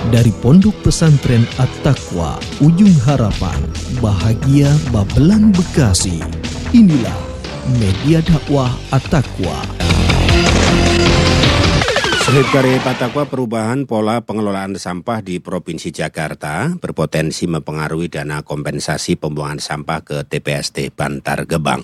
Dari Pondok Pesantren At-Taqwa, Ujung Harapan, Bahagia Babelan Bekasi. Inilah media dakwah At-Taqwa. Sahib Karib At-Taqwa, perubahan pola pengelolaan sampah di Provinsi Jakarta berpotensi mempengaruhi dana kompensasi pembuangan sampah ke TPST Bantar Gebang.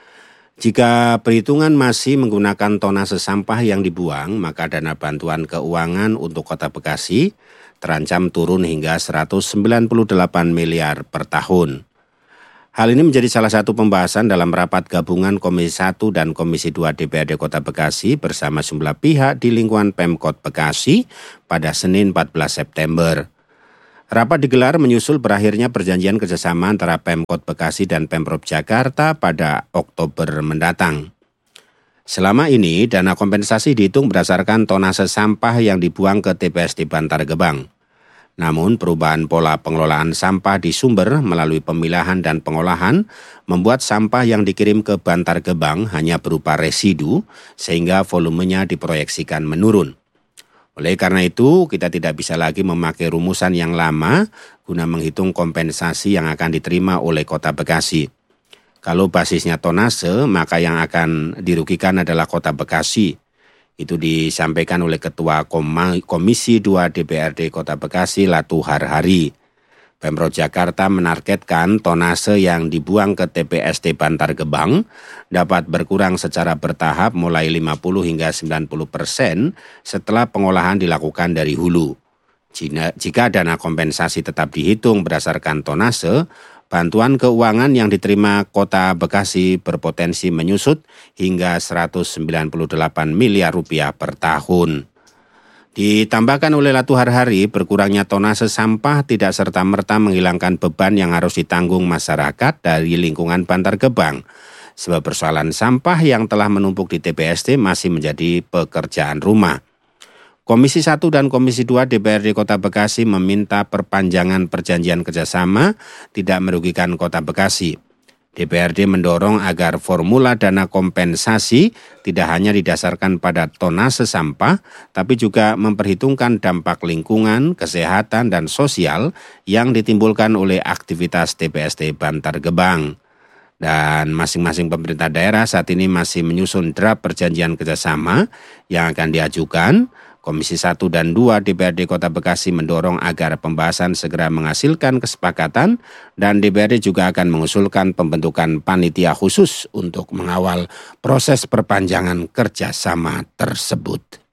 Jika perhitungan masih menggunakan tonase sampah yang dibuang, maka dana bantuan keuangan untuk Kota Bekasi terancam turun hingga 198 miliar per tahun. Hal ini menjadi salah satu pembahasan dalam rapat gabungan Komisi 1 dan Komisi 2 DPRD Kota Bekasi bersama sejumlah pihak di lingkungan Pemkot Bekasi pada Senin 14 September. Rapat digelar menyusul berakhirnya perjanjian kerjasama antara Pemkot Bekasi dan Pemprov Jakarta pada Oktober mendatang. Selama ini, dana kompensasi dihitung berdasarkan tonase sampah yang dibuang ke TPST Bantar Gebang. Namun, perubahan pola pengelolaan sampah di sumber melalui pemilahan dan pengolahan membuat sampah yang dikirim ke Bantar Gebang hanya berupa residu, sehingga volumenya diproyeksikan menurun. Oleh karena itu, kita tidak bisa lagi memakai rumusan yang lama guna menghitung kompensasi yang akan diterima oleh Kota Bekasi. Kalau basisnya tonase, maka yang akan dirugikan adalah Kota Bekasi. Itu disampaikan oleh Ketua Komisi 2 DPRD Kota Bekasi, Latu Harhari. Pemprov Jakarta menargetkan tonase yang dibuang ke TPST Bantar Gebang dapat berkurang secara bertahap mulai 50 hingga 90% setelah pengolahan dilakukan dari hulu. Jika dana kompensasi tetap dihitung berdasarkan tonase, bantuan keuangan yang diterima Kota Bekasi berpotensi menyusut hingga 198 miliar rupiah per tahun. Ditambahkan oleh Latu Harhari, berkurangnya tonase sampah tidak serta-merta menghilangkan beban yang harus ditanggung masyarakat dari lingkungan Bantar Gebang. Sebab persoalan sampah yang telah menumpuk di TPST masih menjadi pekerjaan rumah. Komisi 1 dan Komisi 2 DPRD Kota Bekasi meminta perpanjangan perjanjian kerjasama tidak merugikan Kota Bekasi. DPRD mendorong agar formula dana kompensasi tidak hanya didasarkan pada tonase sampah, tapi juga memperhitungkan dampak lingkungan, kesehatan, dan sosial yang ditimbulkan oleh aktivitas TPST Bantar Gebang. Dan masing-masing pemerintah daerah saat ini masih menyusun draft perjanjian kerjasama yang akan diajukan. Komisi 1 dan 2 DPRD Kota Bekasi mendorong agar pembahasan segera menghasilkan kesepakatan dan DPRD juga akan mengusulkan pembentukan panitia khusus untuk mengawal proses perpanjangan kerjasama tersebut.